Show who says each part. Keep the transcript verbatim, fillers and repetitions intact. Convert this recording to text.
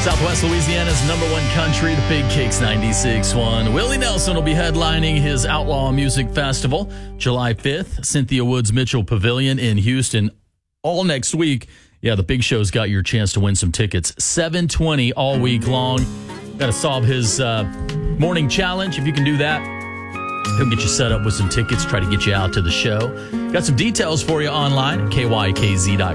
Speaker 1: Southwest Louisiana's number one country, the Big Kicks ninety-six point one. Willie Nelson will be headlining his Outlaw Music Festival July fifth, Cynthia Woods Mitchell Pavilion in Houston. All next week. Yeah, the Big Show's got your chance to win some tickets. seven twenty all week long. Got to solve his uh, morning challenge. If you can do that, he'll get you set up with some tickets, try to get you out to the show. Got some details for you online at K Y K Z dot com.